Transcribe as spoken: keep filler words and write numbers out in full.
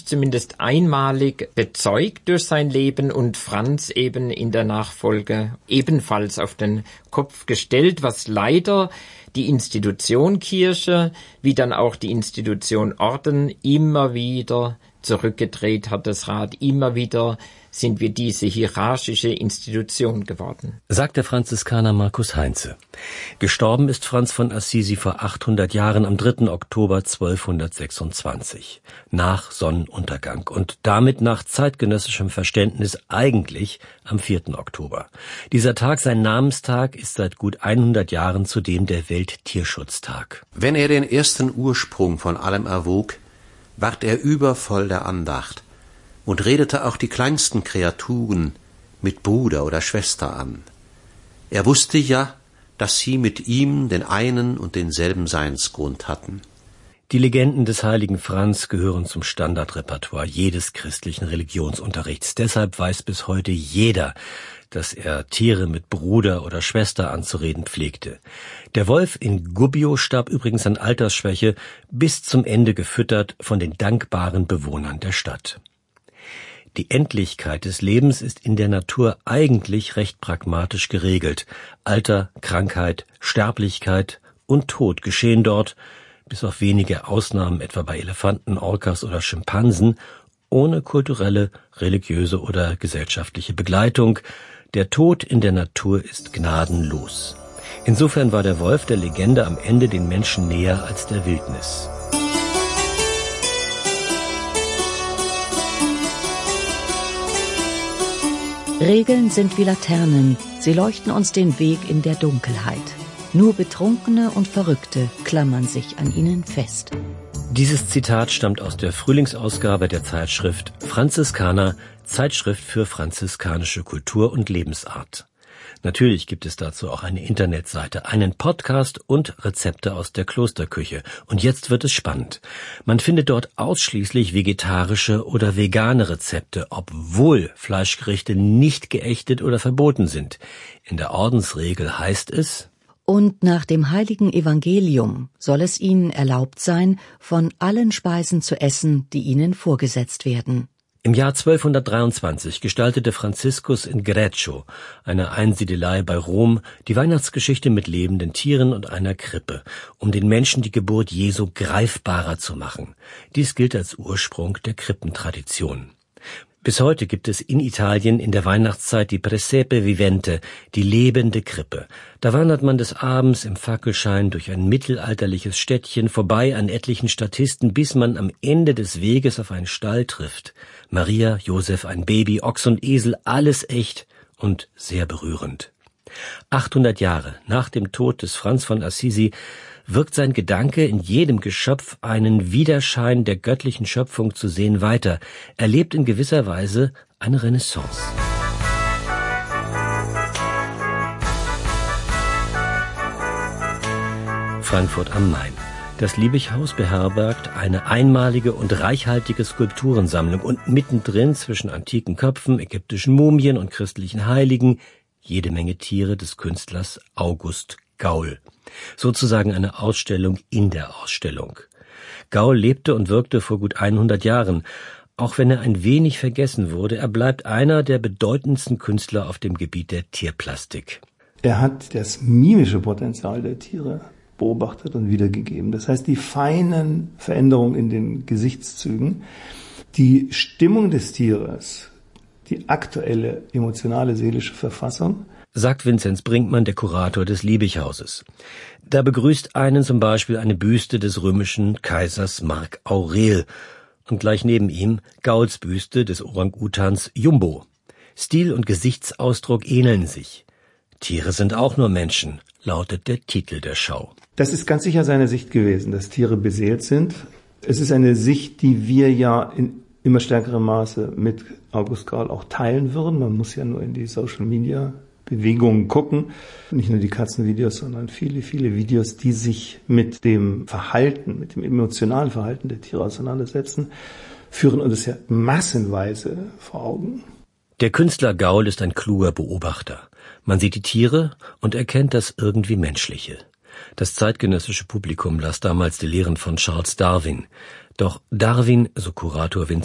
zumindest einmalig bezeugt durch sein Leben und Franz eben in der Nachfolge ebenfalls auf den Kopf gestellt, was leider die Institution Kirche, wie dann auch die Institution Orden immer wieder zurückgedreht hat, das Rad. Immer wieder sind wir diese hierarchische Institution geworden. Sagt der Franziskaner Markus Heinze. Gestorben ist Franz von Assisi vor achthundert Jahren am dritten Oktober zwölfhundertsechsundzwanzig, nach Sonnenuntergang und damit nach zeitgenössischem Verständnis eigentlich am vierten Oktober. Dieser Tag, sein Namenstag, ist seit gut hundert Jahren zudem der Welttierschutztag. Wenn er den ersten Ursprung von allem erwog, ward er übervoll der Andacht und redete auch die kleinsten Kreaturen mit Bruder oder Schwester an. Er wusste ja, dass sie mit ihm den einen und denselben Seinsgrund hatten. Die Legenden des heiligen Franz gehören zum Standardrepertoire jedes christlichen Religionsunterrichts. Deshalb weiß bis heute jeder, dass er Tiere mit Bruder oder Schwester anzureden pflegte. Der Wolf in Gubbio starb übrigens an Altersschwäche, bis zum Ende gefüttert von den dankbaren Bewohnern der Stadt. Die Endlichkeit des Lebens ist in der Natur eigentlich recht pragmatisch geregelt. Alter, Krankheit, Sterblichkeit und Tod geschehen dort, bis auf wenige Ausnahmen, etwa bei Elefanten, Orcas oder Schimpansen, ohne kulturelle, religiöse oder gesellschaftliche Begleitung. Der Tod in der Natur ist gnadenlos. Insofern war der Wolf der Legende am Ende den Menschen näher als der Wildnis. Regeln sind wie Laternen, sie leuchten uns den Weg in der Dunkelheit. Nur Betrunkene und Verrückte klammern sich an ihnen fest. Dieses Zitat stammt aus der Frühlingsausgabe der Zeitschrift Franziskaner, Zeitschrift für franziskanische Kultur und Lebensart. Natürlich gibt es dazu auch eine Internetseite, einen Podcast und Rezepte aus der Klosterküche. Und jetzt wird es spannend. Man findet dort ausschließlich vegetarische oder vegane Rezepte, obwohl Fleischgerichte nicht geächtet oder verboten sind. In der Ordensregel heißt es: Und nach dem heiligen Evangelium soll es ihnen erlaubt sein, von allen Speisen zu essen, die ihnen vorgesetzt werden. Im Jahr zwölfhundertdreiundzwanzig gestaltete Franziskus in Greccio, einer Einsiedelei bei Rom, die Weihnachtsgeschichte mit lebenden Tieren und einer Krippe, um den Menschen die Geburt Jesu greifbarer zu machen. Dies gilt als Ursprung der Krippentradition. Bis heute gibt es in Italien in der Weihnachtszeit die Presepe Vivente, die lebende Krippe. Da wandert man des Abends im Fackelschein durch ein mittelalterliches Städtchen vorbei an etlichen Statisten, bis man am Ende des Weges auf einen Stall trifft. Maria, Josef, ein Baby, Ochs und Esel, alles echt und sehr berührend. achthundert Jahre nach dem Tod des Franz von Assisi wirkt sein Gedanke, in jedem Geschöpf einen Widerschein der göttlichen Schöpfung zu sehen, weiter. Er lebt in gewisser Weise eine Renaissance. Frankfurt am Main. Das Liebighaus beherbergt eine einmalige und reichhaltige Skulpturensammlung und mittendrin zwischen antiken Köpfen, ägyptischen Mumien und christlichen Heiligen jede Menge Tiere des Künstlers August Gaul. Sozusagen eine Ausstellung in der Ausstellung. Gaul lebte und wirkte vor gut hundert Jahren. Auch wenn er ein wenig vergessen wurde, er bleibt einer der bedeutendsten Künstler auf dem Gebiet der Tierplastik. Er hat das mimische Potenzial der Tiere beobachtet und wiedergegeben. Das heißt, die feinen Veränderungen in den Gesichtszügen, die Stimmung des Tieres, die aktuelle emotionale, seelische Verfassung, sagt Vinzenz Brinkmann, der Kurator des Liebighauses. Da begrüßt einen zum Beispiel eine Büste des römischen Kaisers Mark Aurel und gleich neben ihm Gauls Büste des Orang-Utans Jumbo. Stil und Gesichtsausdruck ähneln sich. Tiere sind auch nur Menschen, lautet der Titel der Schau. Das ist ganz sicher seine Sicht gewesen, dass Tiere beseelt sind. Es ist eine Sicht, die wir ja in immer stärkerem Maße mit August Gaul auch teilen würden. Man muss ja nur in die Social Media Bewegungen gucken. Nicht nur die Katzenvideos, sondern viele, viele Videos, die sich mit dem Verhalten, mit dem emotionalen Verhalten der Tiere auseinandersetzen, führen uns ja massenweise vor Augen. Der Künstler Gaul ist ein kluger Beobachter. Man sieht die Tiere und erkennt das irgendwie Menschliche. Das zeitgenössische Publikum las damals die Lehren von Charles Darwin. Doch Darwin, so Kurator Vinzenz